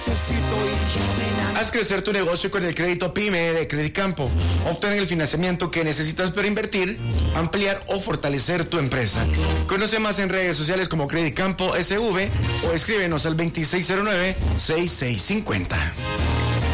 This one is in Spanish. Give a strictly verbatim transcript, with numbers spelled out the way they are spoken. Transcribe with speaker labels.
Speaker 1: Haz crecer tu negocio con el crédito PYME de Credicampo. Obtén el financiamiento que necesitas para invertir, ampliar o fortalecer tu empresa. Conoce más en redes sociales como Credicampo S V o escríbenos al veintiséis cero nueve, sesenta y seis cincuenta.